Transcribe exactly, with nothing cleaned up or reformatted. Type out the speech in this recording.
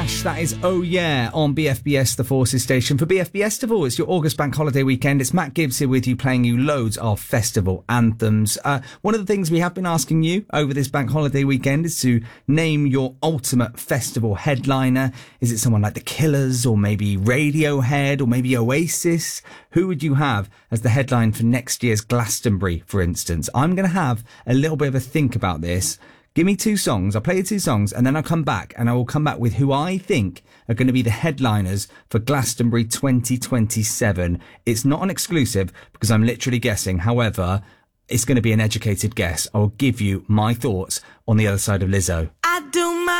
Ash, that is Oh Yeah on B F B S, the Forces station. For B F B Festival, it's your August bank holiday weekend. It's Matt Gibbs here with you, playing you loads of festival anthems. Uh, one of the things we have been asking you over this bank holiday weekend is to name your ultimate festival headliner. Is it someone like The Killers, or maybe Radiohead, or maybe Oasis? Who would you have as the headline for next year's Glastonbury, for instance? I'm going to have a little bit of a think about this. Give me two songs, I'll play you two songs, and then I'll come back, and I will come back with who I think are going to be the headliners for Glastonbury twenty twenty-seven. It's not an exclusive, because I'm literally guessing. However, it's going to be an educated guess. I'll give you my thoughts on the other side of Lizzo.